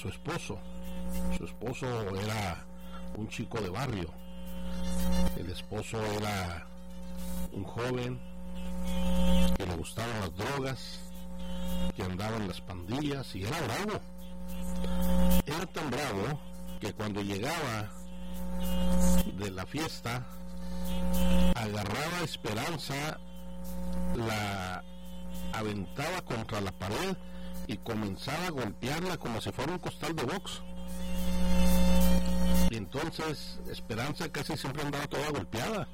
su esposo. Su esposo era un chico de barrio. El esposo era un joven que le gustaban las drogas, que andaba en las pandillas y era bravo. Era tan bravo que cuando llegaba de la fiesta agarraba a Esperanza, la aventaba contra la pared y comenzaba a golpearla como si fuera un costal de box. Y entonces Esperanza casi siempre andaba toda golpeada.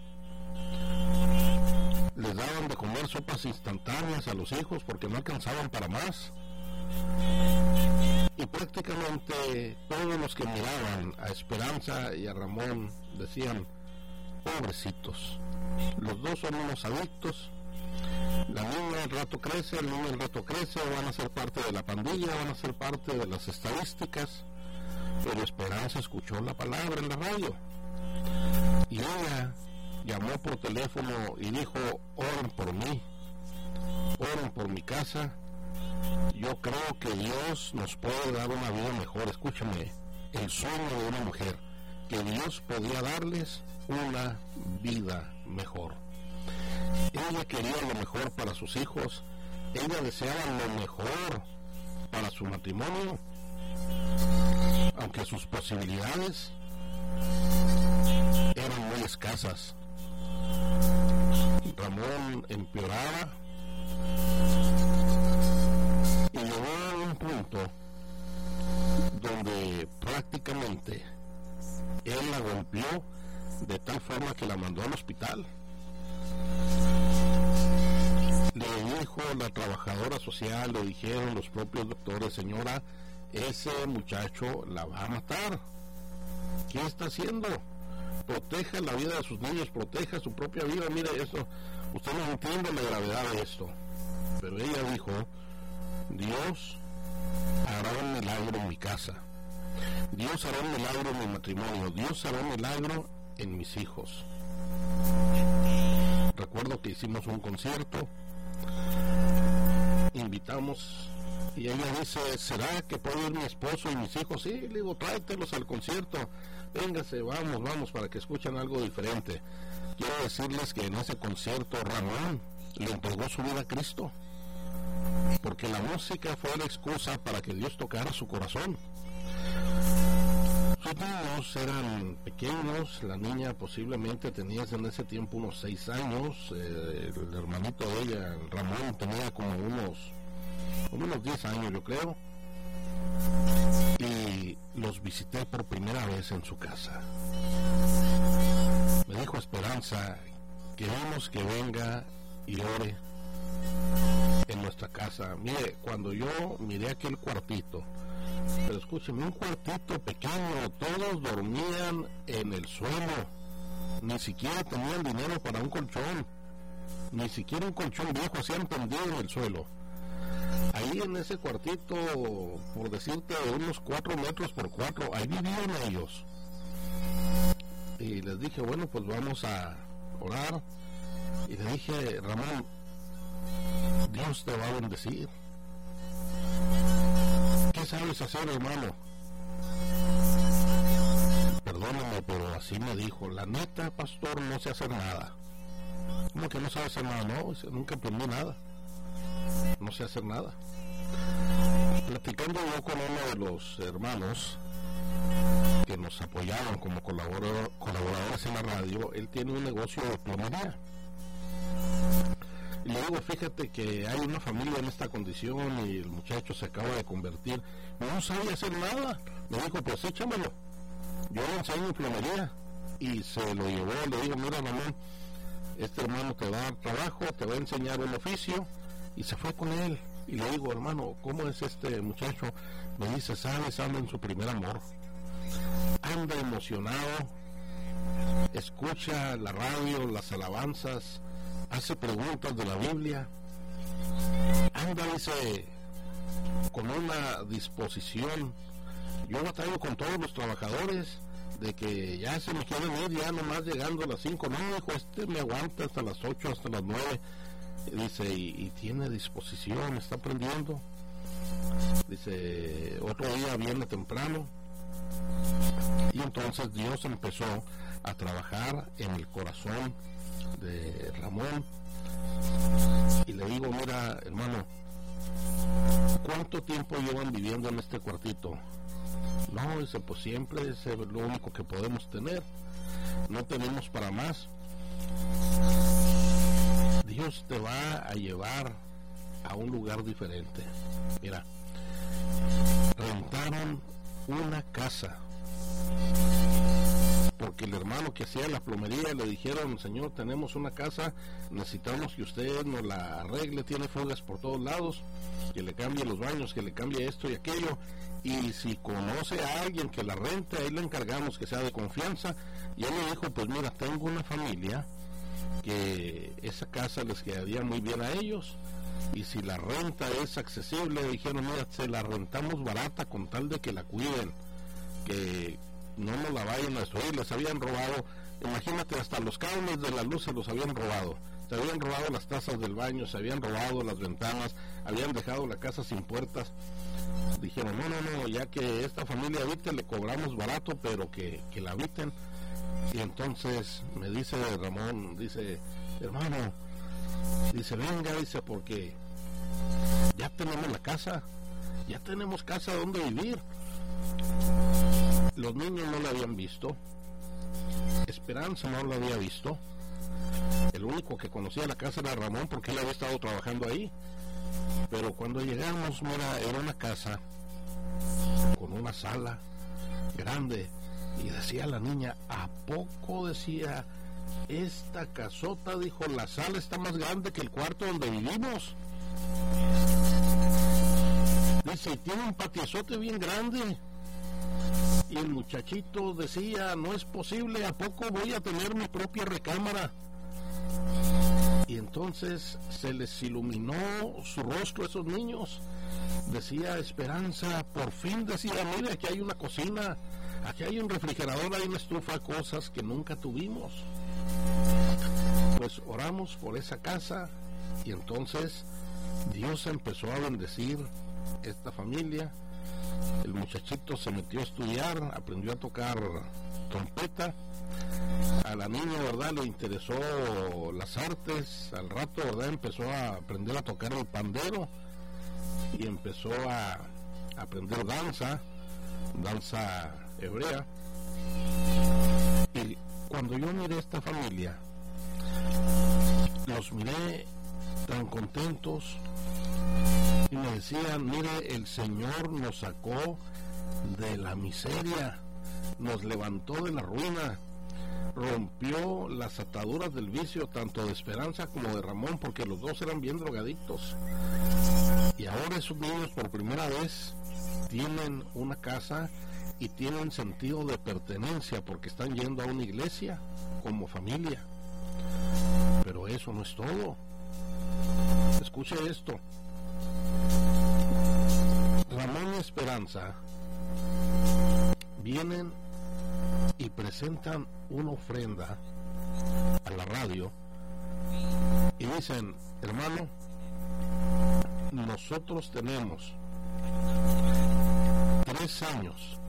Les daban de comer sopas instantáneas a los hijos porque no alcanzaban para más. Y prácticamente todos los que miraban a Esperanza y a Ramón decían: pobrecitos, los dos son unos adictos. La niña al rato crece, el niño al rato crece, van a ser parte de la pandilla, van a ser parte de las estadísticas. Pero Esperanza escuchó la palabra en la radio y ella llamó por teléfono y dijo: oren por mí, oren por mi casa. Yo creo que Dios nos puede dar una vida mejor. Escúchame, el sueño de una mujer, que Dios podía darles una vida mejor. Ella quería lo mejor para sus hijos, ella deseaba lo mejor para su matrimonio, aunque sus posibilidades eran muy escasas. Ramón empeoraba y llegó a un punto donde prácticamente él la golpeó de tal forma que la mandó al hospital. Le dijo la trabajadora social, le dijeron los propios doctores: señora, ese muchacho la va a matar. ¿Qué está haciendo? Proteja la vida de sus niños, proteja su propia vida. Mire eso, usted no entiende la gravedad de esto. Pero ella dijo: Dios hará un milagro en mi casa, Dios hará un milagro en mi matrimonio, Dios hará un milagro en mis hijos. Recuerdo que hicimos un concierto, invitamos, y ella dice: ¿será que puedo ir mi esposo y mis hijos? Sí, le digo: tráetelos al concierto, véngase, vamos, para que escuchen algo diferente. Quiero decirles que en ese concierto Ramón le entregó su vida a Cristo, porque la música fue la excusa para que Dios tocara su corazón. Sus niños eran pequeños, la niña posiblemente tenía en ese tiempo unos 6 años, el hermanito de ella, Ramón, tenía como unos 10 años, yo creo, y los visité por primera vez en su casa. Me dijo: Esperanza, queremos que venga y ore en nuestra casa. Mire, cuando yo miré aquel cuartito, pero escúcheme, un cuartito pequeño, todos dormían en el suelo, ni siquiera tenían dinero para un colchón, ni siquiera un colchón viejo, hacían tendido en el suelo. Ahí en ese cuartito, por decirte, unos 4 metros por 4, ahí vivían ellos. Y les dije: bueno, pues vamos a orar. Y le dije: Ramón, Dios te va a bendecir. ¿Qué sabes hacer, hermano? Perdóname, pero así me dijo: la neta, pastor, no sé hacer nada. ¿Cómo que no sabe hacer nada? No, nunca aprendí nada, no sé hacer nada. Platicando yo con uno de los hermanos que nos apoyaban como colaboradores en la radio, él tiene un negocio de plomería. Y le digo: fíjate que hay una familia en esta condición y el muchacho se acaba de convertir, no sabe hacer nada. Me dijo: pues échamelo, yo le enseño plomería. Y se lo llevó. Le digo: mira, Ramón, este hermano te va a dar trabajo, te va a enseñar un oficio. Y se fue con él. Y le digo: hermano, ¿cómo es este muchacho? Me dice: sabes, anda en su primer amor, anda emocionado, escucha la radio, las alabanzas, hace preguntas de la Biblia, anda, dice, con una disposición. Yo batallo con todos los trabajadores de que ya se me quieren ir, ya nomás llegando a las 5, no, hijo, me aguanta hasta las 8, hasta las 9. Dice, y tiene disposición, está aprendiendo. Dice, otro día viene temprano, y entonces Dios empezó a trabajar en el corazón de Ramón, y le digo, mira, hermano, ¿cuánto tiempo llevan viviendo en este cuartito? No, dice, pues siempre es lo único que podemos tener, no tenemos para más. Dios te va a llevar a un lugar diferente. Mira, rentaron una casa porque el hermano que hacía la plomería le dijeron, señor, tenemos una casa, necesitamos que usted nos la arregle, tiene fugas por todos lados, que le cambie los baños, que le cambie esto y aquello, y si conoce a alguien que la rente, ahí le encargamos que sea de confianza. Y él le dijo, pues mira, tengo una familia que esa casa les quedaría muy bien a ellos, y si la renta es accesible, dijeron, mira, se la rentamos barata con tal de que la cuiden, que no nos la vayan a destruir. Les habían robado, imagínate, hasta los cables de la luz se los habían robado, se habían robado las tazas del baño, se habían robado las ventanas, habían dejado la casa sin puertas. Dijeron, no, ya que esta familia habite, le cobramos barato, pero que la habiten. Y entonces me dice Ramón, dice, hermano, dice, venga, dice, porque ya tenemos la casa, ya tenemos casa donde vivir. Los niños no la habían visto, Esperanza no la había visto, el único que conocía la casa era Ramón, porque él había estado trabajando ahí. Pero cuando llegamos, mira, era una casa con una sala grande, y decía la niña, ¿a poco? Decía, esta casota, dijo, la sala está más grande que el cuarto donde vivimos. Dice, y tiene un patiozote bien grande. Y el muchachito decía, no es posible, ¿a poco voy a tener mi propia recámara? Y entonces se les iluminó su rostro a esos niños. Decía Esperanza, por fin, decía, mire, aquí hay una cocina, aquí hay un refrigerador, hay una estufa, cosas que nunca tuvimos. Pues oramos por esa casa, y entonces Dios empezó a bendecir esta familia. El muchachito se metió a estudiar, aprendió a tocar trompeta. A la niña, ¿verdad?, le interesó las artes. Al rato, ¿verdad?, empezó a aprender a tocar el pandero, y empezó a aprender danza hebrea. Y cuando yo miré esta familia, los miré tan contentos, y me decían, mire, el Señor nos sacó de la miseria, nos levantó de la ruina, rompió las ataduras del vicio, tanto de Esperanza como de Ramón, porque los dos eran bien drogadictos. Y ahora esos niños por primera vez tienen una casa y tienen sentido de pertenencia, porque están yendo a una iglesia como familia. Pero eso no es todo. Escuche esto. Ramón y Esperanza vienen y presentan una ofrenda a la radio y dicen, hermano, nosotros tenemos 3 años,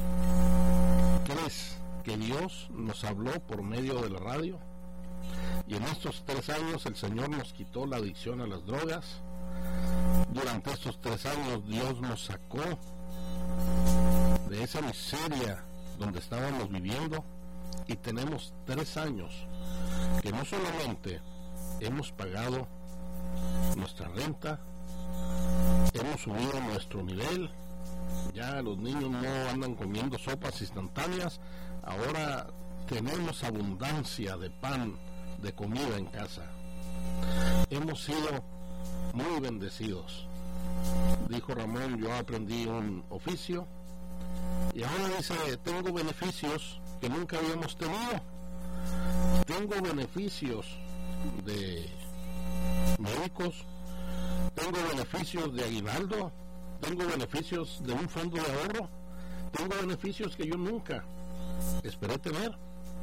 3 que Dios nos habló por medio de la radio, y en estos 3 años el Señor nos quitó la adicción a las drogas. Durante estos 3 años Dios nos sacó de esa miseria donde estábamos viviendo, y tenemos 3 años que no solamente hemos pagado nuestra renta, hemos subido nuestro nivel, ya los niños no andan comiendo sopas instantáneas, ahora tenemos abundancia de pan, de comida en casa. Hemos sido muy bendecidos. Dijo Ramón, yo aprendí un oficio, y ahora dice, tengo beneficios que nunca habíamos tenido. Tengo beneficios de médicos, tengo beneficios de aguinaldo, tengo beneficios de un fondo de ahorro, tengo beneficios que yo nunca esperé tener.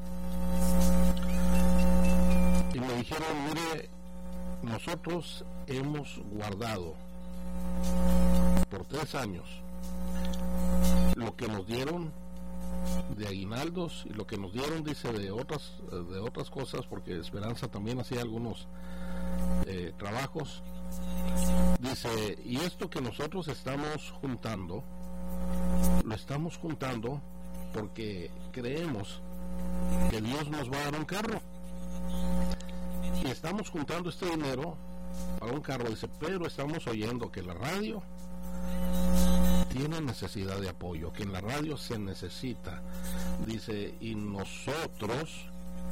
Y me dijeron, mire, nosotros hemos guardado por 3 3 años, lo que nos dieron de aguinaldos y lo que nos dieron, dice, de otras cosas, porque Esperanza también hacía algunos trabajos, dice, y esto que nosotros estamos juntando, lo estamos juntando porque creemos que Dios nos va a dar un carro, y estamos juntando este dinero para un carro, dice, pero estamos oyendo que la radio tiene necesidad de apoyo, que en la radio se necesita, dice, y nosotros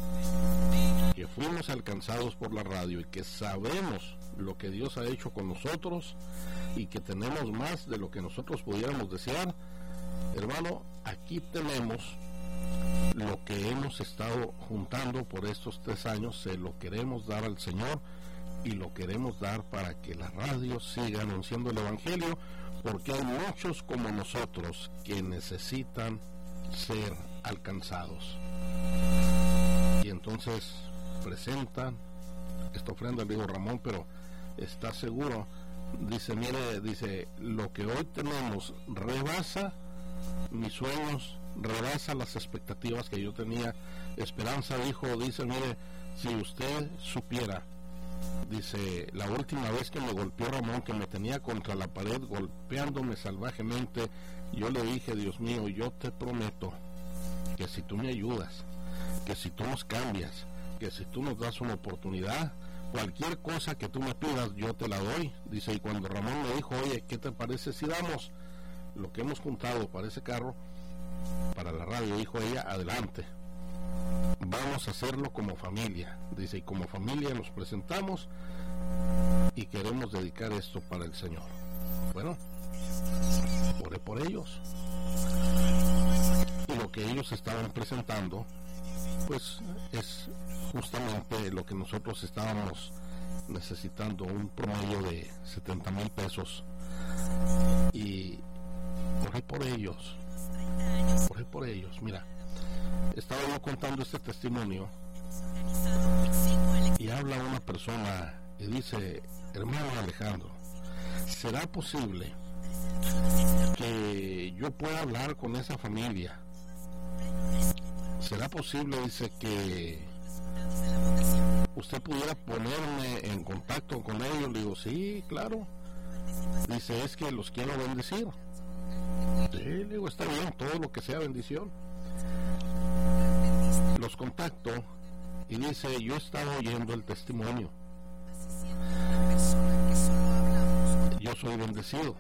que fuimos alcanzados por la radio y que sabemos lo que Dios ha hecho con nosotros y que tenemos más de lo que nosotros pudiéramos desear, hermano, aquí tenemos lo que hemos estado juntando por estos 3 años, se lo queremos dar al Señor y lo queremos dar para que la radio siga anunciando el Evangelio, porque hay muchos como nosotros que necesitan ser alcanzados. Y entonces presentan esta ofrenda al hijo Ramón, pero está seguro, dice, mire, dice, lo que hoy tenemos rebasa mis sueños, rebasa las expectativas que yo tenía. Esperanza dice, mire, si usted supiera, dice, la última vez que me golpeó Ramón, que me tenía contra la pared golpeándome salvajemente, yo le dije, Dios mío, yo te prometo que si tú me ayudas, que si tú nos cambias, que si tú nos das una oportunidad, cualquier cosa que tú me pidas, yo te la doy. Dice, y cuando Ramón me dijo, oye, ¿qué te parece si damos lo que hemos juntado para ese carro, para la radio? Dijo ella, adelante, vamos a hacerlo como familia. Dice, y como familia nos presentamos y queremos dedicar esto para el Señor. Bueno, oré por ellos, y lo que ellos estaban presentando pues es justamente lo que nosotros estábamos necesitando, un promedio de 70,000 pesos, y oré por ellos. Mira, estaba yo contando este testimonio y habla una persona y dice, hermano Alejandro, ¿será posible que yo pueda hablar con esa familia? ¿Será posible, dice, que usted pudiera ponerme en contacto con ellos? Le digo, sí, claro. Dice, es que los quiero bendecir. Sí, le digo, está bien, todo lo que sea bendición. Los contacto y dice, yo estaba oyendo el testimonio, yo soy bendecido.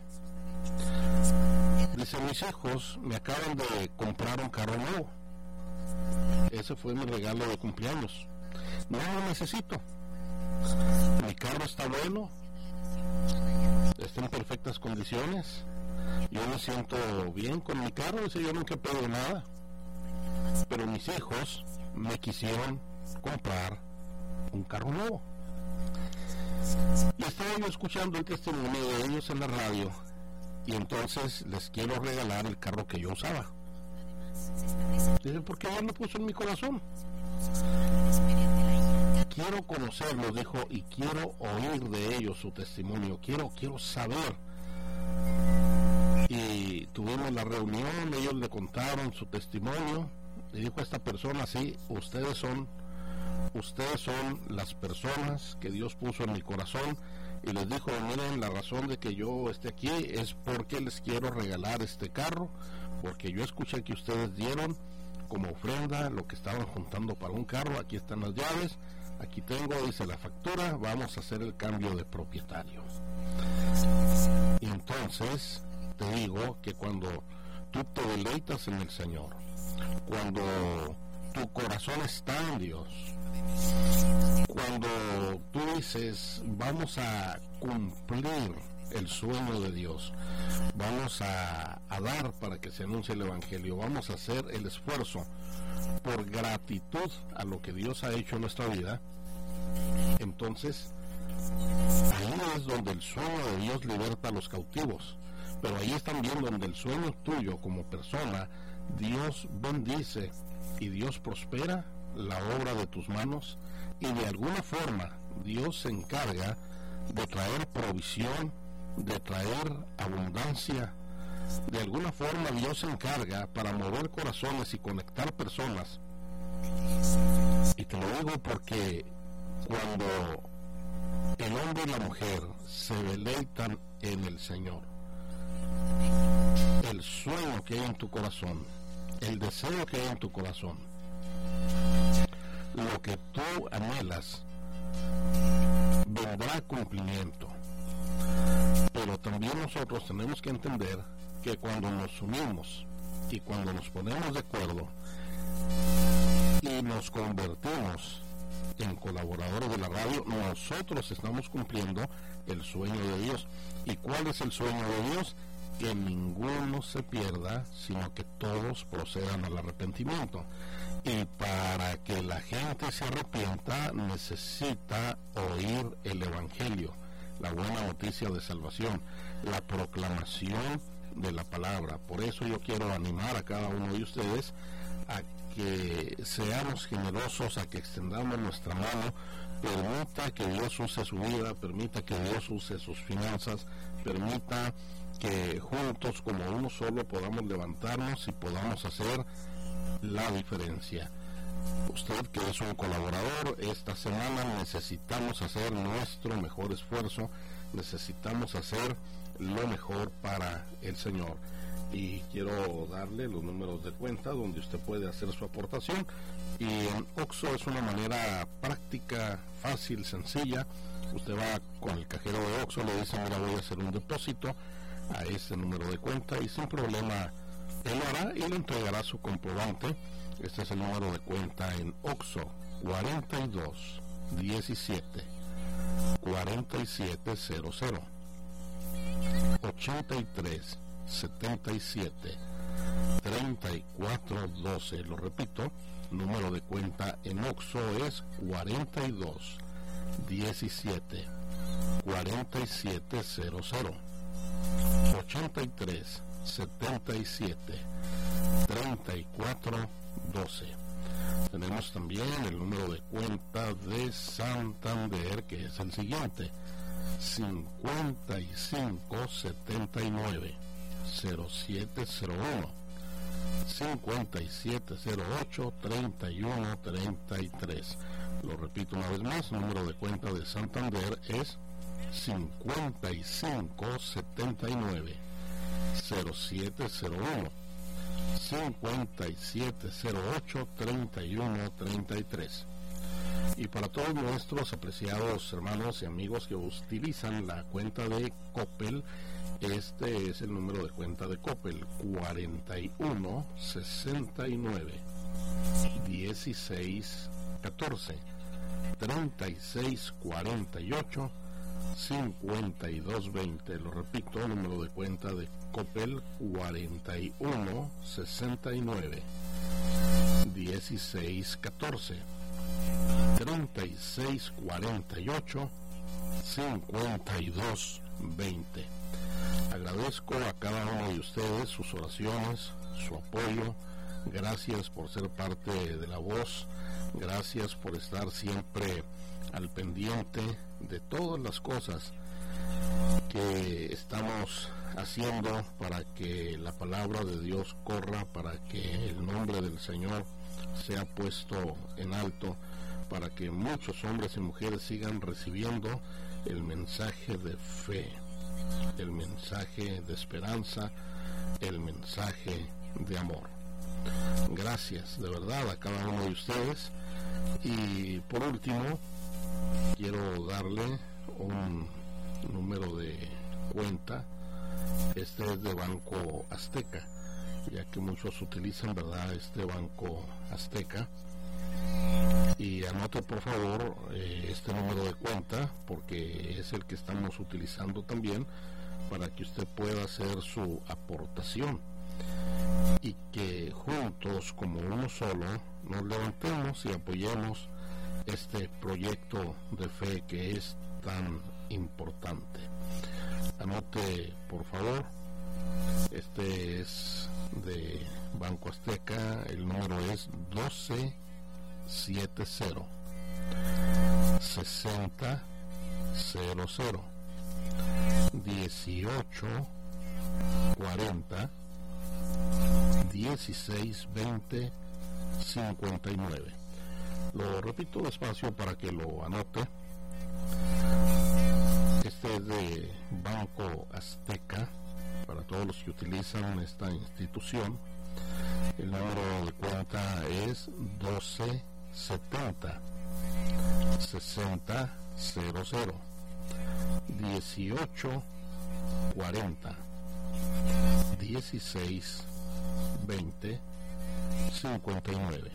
Dice, mis hijos me acaban de comprar un carro nuevo, ese fue mi regalo de cumpleaños, no lo necesito, mi carro está bueno, está en perfectas condiciones, yo me siento bien con mi carro. Dice, yo nunca he pedido nada, pero mis hijos me quisieron comprar un carro nuevo. Y estaba yo escuchando el testimonio de ellos en la radio, y entonces les quiero regalar el carro que yo usaba. Dice, porque Dios lo puso en mi corazón. Quiero conocerlos, dijo, y quiero oír de ellos su testimonio, quiero saber. Y tuvimos la reunión, ellos le contaron su testimonio, y dijo esta persona, sí, ustedes son las personas que Dios puso en mi corazón. Y les dijo, miren, la razón de que yo esté aquí es porque les quiero regalar este carro, porque yo escuché que ustedes dieron como ofrenda lo que estaban juntando para un carro. Aquí están las llaves, aquí tengo, dice, la factura, vamos a hacer el cambio de propietario. Y entonces te digo que cuando tú te deleitas en el Señor, cuando tu corazón está en Dios, cuando tú dices, vamos a cumplir el sueño de Dios, vamos a dar para que se anuncie el Evangelio, vamos a hacer el esfuerzo por gratitud a lo que Dios ha hecho en nuestra vida, entonces ahí es donde el sueño de Dios liberta a los cautivos, pero ahí es también donde el sueño tuyo como persona, Dios bendice y Dios prospera la obra de tus manos, y de alguna forma Dios se encarga de traer provisión, de traer abundancia. De alguna forma Dios se encarga para mover corazones y conectar personas. Y te lo digo porque cuando el hombre y la mujer se deleitan en el Señor, el sueño que hay en tu corazón, el deseo que hay en tu corazón, lo que tú anhelas, vendrá a cumplimiento. Pero también nosotros tenemos que entender que cuando nos unimos y cuando nos ponemos de acuerdo y nos convertimos en colaboradores de la radio, nosotros estamos cumpliendo el sueño de Dios. ¿Y cuál es el sueño de Dios? Que ninguno se pierda, sino que todos procedan al arrepentimiento. Y para que la gente se arrepienta, necesita oír el Evangelio, la buena noticia de salvación, la proclamación de la palabra. Por eso yo quiero animar a cada uno de ustedes a que seamos generosos, a que extendamos nuestra mano, permita que Dios use su vida, permita que Dios use sus finanzas, permita que juntos como uno solo podamos levantarnos y podamos hacer la diferencia. Usted que es un colaborador, esta semana necesitamos hacer nuestro mejor esfuerzo, necesitamos hacer lo mejor para el Señor. Y quiero darle los números de cuenta donde usted puede hacer su aportación. Y en OXXO es una manera práctica, fácil, sencilla. Usted va con el cajero de OXXO, le dice: mira, voy a hacer un depósito a este número de cuenta, y sin problema él lo hará y le entregará su comprobante. Este es el número de cuenta en OXXO: 42 17 4700 83 77 34 12. Lo repito, número de cuenta en OXXO es 42 17 4700 83 77 34 12. Tenemos también el número de cuenta de Santander, que es el siguiente: 5579 0701 5708 3133. Lo repito una vez más, el número de cuenta de Santander es 5579 0701 5708 3133. Y para todos nuestros apreciados hermanos y amigos que utilizan la cuenta de Coppel, este es el número de cuenta de Coppel: 41 69 16 14 36 48 52 20. Lo repito, número de cuenta de Coppel: 41 69 16 14 36 48 52 20. Agradezco a cada uno de ustedes sus oraciones, su apoyo. Gracias por ser parte de La Voz. Gracias por estar siempre al pendiente de todas las cosas que estamos haciendo para que la palabra de Dios corra, para que el nombre del Señor sea puesto en alto, para que muchos hombres y mujeres sigan recibiendo el mensaje de fe, el mensaje de esperanza, el mensaje de amor. Gracias de verdad a cada uno de ustedes. Y por último, quiero darle un número de cuenta. Este es de Banco Azteca, ya que muchos utilizan, ¿verdad?, este Banco Azteca. Y anote por favor este número de cuenta, porque es el que estamos utilizando también para que usted pueda hacer su aportación y que juntos como uno solo nos levantemos y apoyemos este proyecto de fe que es tan importante. Anote por favor, este es de Banco Azteca, el número es 1270 6000 18 40 16 20 59. Lo repito despacio para que lo anote. Este es de Banco Azteca, para todos los que utilizan esta institución. El número de cuenta es 1270 6000 18 40 16 20 59.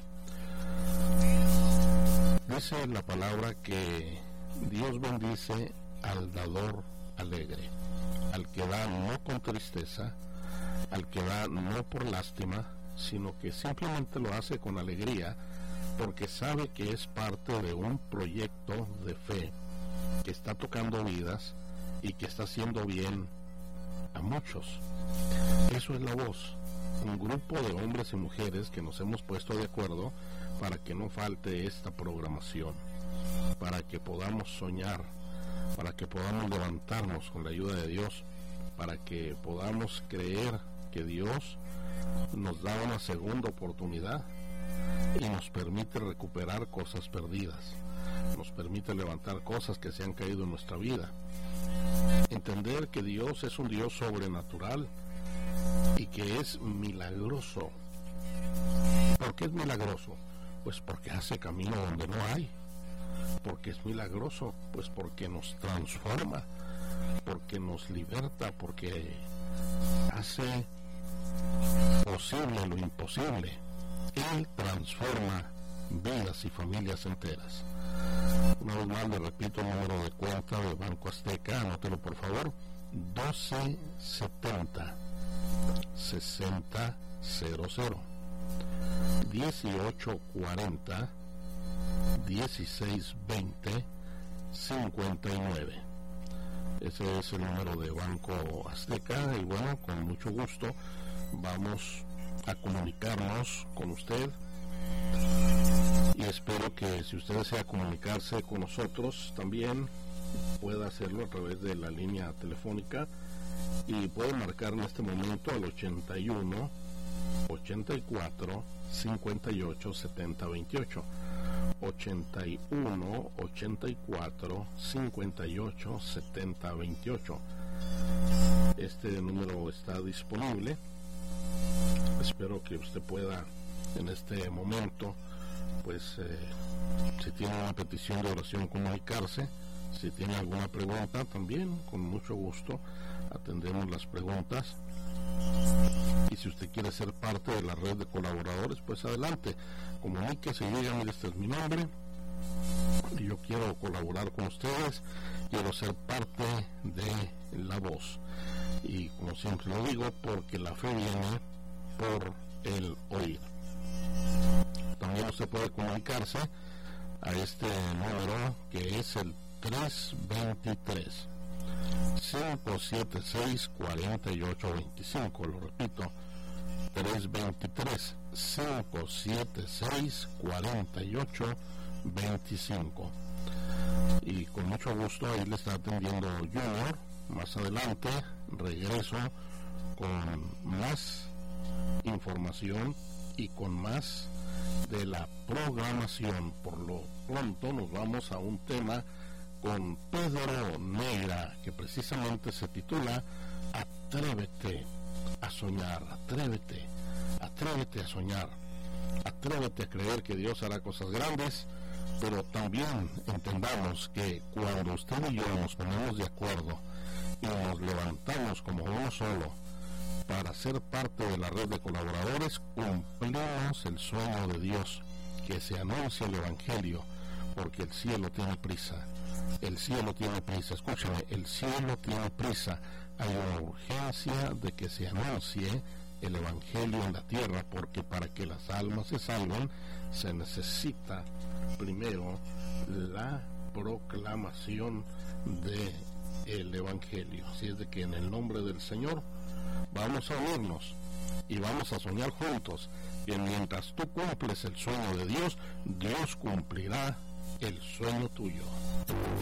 Dice la palabra que Dios bendice al dador alegre, al que da no con tristeza, al que da no por lástima, sino que simplemente lo hace con alegría, porque sabe que es parte de un proyecto de fe que está tocando vidas y que está haciendo bien a muchos. Eso es La Voz, un grupo de hombres y mujeres que nos hemos puesto de acuerdo para que no falte esta programación, para que podamos soñar, para que podamos levantarnos con la ayuda de Dios, para que podamos creer que Dios nos da una segunda oportunidad y nos permite recuperar cosas perdidas, nos permite levantar cosas que se han caído en nuestra vida, entender que Dios es un Dios sobrenatural y que es milagroso. ¿Por qué es milagroso? Pues porque hace camino donde no hay. Porque es milagroso, pues porque nos transforma, porque nos liberta, porque hace posible lo imposible. Él transforma vidas y familias enteras. Una vez más le repito el número de cuenta de Banco Azteca, anótelo por favor, 1270 6000 1840 1620 59. Ese es el número de Banco Azteca y bueno, con mucho gusto vamos a comunicarnos con usted y espero que si usted desea comunicarse con nosotros también pueda hacerlo a través de la línea telefónica y puede marcar en este momento al 81 84 58 70 28 81 84 58 70 28. Este número está disponible. Espero que usted pueda en este momento, pues si tiene una petición de oración, comunicarse. Si tiene alguna pregunta también, con mucho gusto atendemos las preguntas. Y si usted quiere ser parte de la red de colaboradores, pues adelante, comuníquese y diga: mire, este es mi nombre y yo quiero colaborar con ustedes, quiero ser parte de La Voz. Y como siempre lo digo, porque la fe viene por el oír. También usted puede comunicarse a este número que es el 323 576 4825. Lo repito, 323 576 4825. Y con mucho gusto ahí le está atendiendo Junior. Más adelante regreso con más información y con más de la programación. Por lo pronto nos vamos a un tema con Pedro Neira, que precisamente se titula Atrévete a soñar. Atrévete a soñar, atrévete a creer que Dios hará cosas grandes. Pero también entendamos que cuando usted y yo nos ponemos de acuerdo y nos levantamos como uno solo para ser parte de la red de colaboradores, cumplimos el sueño de Dios, que se anuncie el Evangelio, porque el cielo tiene prisa. El cielo tiene prisa, escúchame, el cielo tiene prisa. Hay una urgencia de que se anuncie el Evangelio en la tierra, porque para que las almas se salven se necesita primero la proclamación del Evangelio. Así es de que en el nombre del Señor vamos a unirnos y vamos a soñar juntos, que mientras tú cumples el sueño de Dios, Dios cumplirá el sueño tuyo.